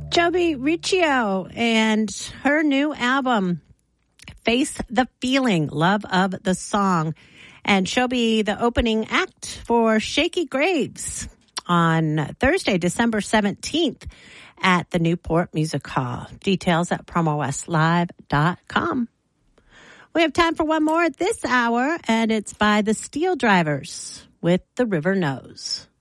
Joby Riccio and her new album, Face the Feeling, Love of the Song. And she'll be the opening act for Shaky Graves on Thursday, December 17th at the Newport Music Hall. Details at promowestlive.com. We have time for one more at this hour, and it's by the Steel Drivers with The River Knows.